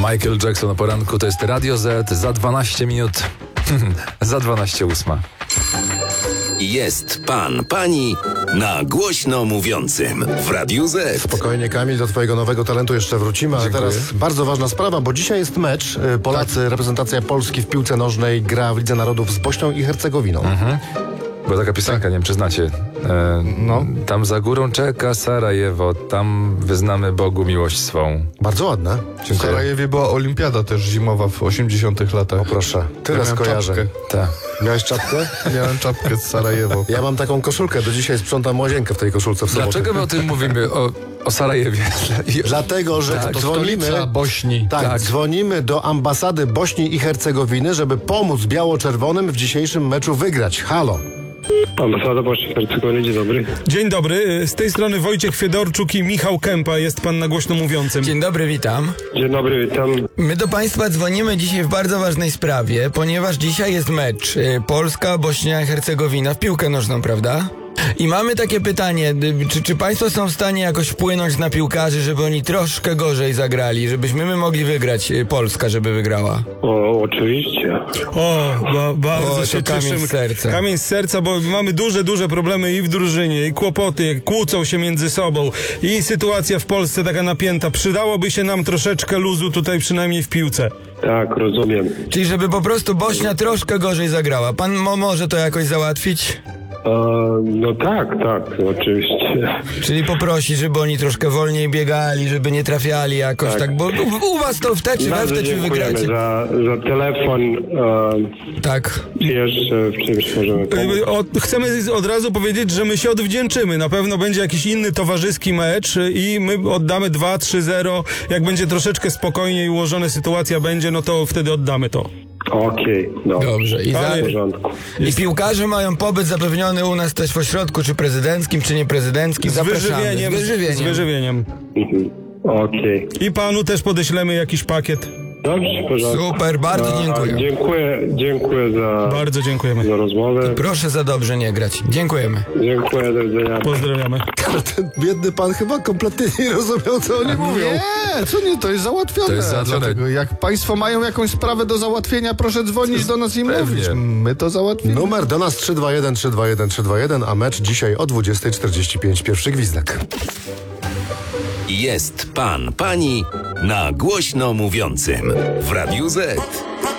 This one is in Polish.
Michael Jackson o poranku, to jest Radio Z za 12 minut. Za 12:08. Jest pan, pani na głośno mówiącym w Radiu Z. Spokojnie, Kamil, do twojego nowego talentu jeszcze wrócimy, ale Dziękuję. teraz bardzo ważna sprawa, bo dzisiaj jest mecz. Polacy, reprezentacja Polski w piłce nożnej gra w Lidze Narodów z Bośnią i Hercegowiną. Była taka piosenka, nie wiem czy znacie. Tam za górą czeka Sarajewo, tam wyznamy Bogu miłość swą. Bardzo ładne. W Dziękuję. Sarajewie była olimpiada też zimowa w 80 latach. O proszę, tyle Ja miałem skojarzeń. czapkę. Tak. Miałeś czapkę? Miałem czapkę z Sarajewo. Ja mam taką koszulkę, do dzisiaj sprzątam łazienkę w tej koszulce w sobotę. Dlaczego my o tym mówimy? O Sarajewie. Dlatego, że Tak, to dzwonimy... Stolica Bośni. Tak, dzwonimy do ambasady Bośni i Hercegowiny, żeby pomóc biało-czerwonym w dzisiejszym meczu wygrać. Halo. Ambasada Bośni i Hercegowiny, dzień dobry. Dzień dobry, z tej strony Wojciech Fiedorczuk i Michał Kępa, jest pan na głośno mówiącym. Dzień dobry, witam. Dzień dobry, witam. My do państwa dzwonimy dzisiaj w bardzo ważnej sprawie, ponieważ dzisiaj jest mecz Polska, Bośnia i Hercegowina w piłkę nożną, prawda? I mamy takie pytanie, czy państwo są w stanie jakoś wpłynąć na piłkarzy, żeby oni troszkę gorzej zagrali, żebyśmy my mogli wygrać, Polska, żeby wygrała? O, oczywiście. Bardzo O, się to kamień cieszymy. z serca. Kamień z serca, bo mamy duże problemy i w drużynie, i kłopoty, kłócą się między sobą i sytuacja w Polsce taka napięta. Przydałoby się nam troszeczkę luzu tutaj przynajmniej w piłce. Tak, rozumiem. Czyli żeby po prostu Bośnia troszkę gorzej zagrała. Pan może to jakoś załatwić? No tak, oczywiście. Czyli poprosi, żeby oni troszkę wolniej biegali, żeby nie trafiali jakoś tak, bo u was to w te czy we Bardzo w te czy dziękujemy wygracie. za telefon. Tak. Jeszcze w czymś możemy pomóc. Chcemy od razu powiedzieć, że my się odwdzięczymy. Na pewno będzie jakiś inny towarzyski mecz i my oddamy 2-3-0. Jak będzie troszeczkę spokojniej ułożona sytuacja będzie, no to wtedy oddamy to. Okej, Dobrze. w porządku. I piłkarze mają pobyt zapewniony u nas też w ośrodku, czy prezydenckim, czy nieprezydenckim. Z Zapraszamy. wyżywieniem. Z wyżywieniem. Okej. I panu też podeślemy jakiś pakiet. Dobrze, w porządku. Super, bardzo dziękuję. Dziękuję Bardzo dziękujemy. za rozmowę. Proszę za dobrze nie grać. Dziękujemy. Dziękuję, do widzenia. Pozdrawiamy. Ale ten biedny pan chyba kompletnie nie rozumiał, co oni mówią. Nie, co nie, to jest załatwione. To jest załatwione. Dlatego jak państwo mają jakąś sprawę do załatwienia, proszę dzwonić do nas i mówić. My to załatwimy. Numer do nas 321 321 321, a mecz dzisiaj o 20:45. Pierwszy gwizdek. Jest pan, pani na głośno mówiącym w Radiu Z.